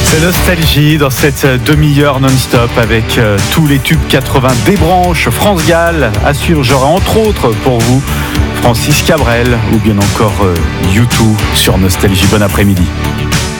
C'est Nostalgie dans cette demi-heure non-stop avec tous les tubes 80 des branches. France Gall assure, j'aurai entre autres pour vous Francis Cabrel ou bien encore U2 sur Nostalgie. Bon après-midi.